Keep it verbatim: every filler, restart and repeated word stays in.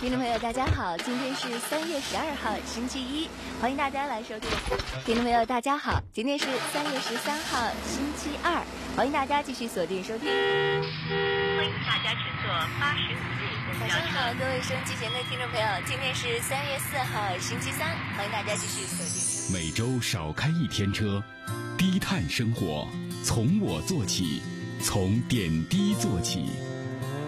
听众朋友，大家好，今天是三月十二号，星期一，欢迎大家来收听。听众朋友，大家好，今天是三月十三号，星期二，欢迎大家继续锁定收听。 欢迎大家乘坐八十五路公交车。 早上好，各位收音机前的听众朋友，今天是三月四号，星期三，欢迎大家继续锁定。 每周少开一天车，低碳生活，从我做起，从点滴做起。